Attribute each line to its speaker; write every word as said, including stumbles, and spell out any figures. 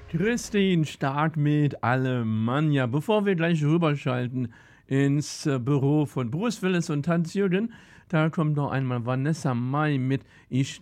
Speaker 1: Christine Stark mit Alemannia. Bevor wir gleich rüberschalten ins äh, Büro von Bruce Willis und Hans Jürgen, da kommt noch einmal Vanessa Mai mit Ich